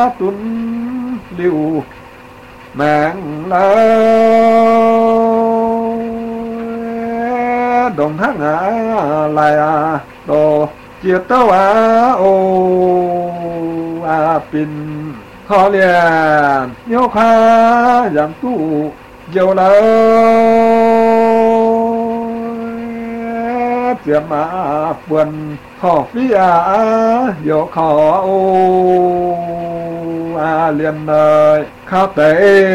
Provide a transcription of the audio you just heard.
tuấn liu mạng la đồng hát ngã lại đồ chia tao ô pin khó liền nhớ khá giảm tu dầu la tiệm vườn khó phía dầu khó liền lời khá tế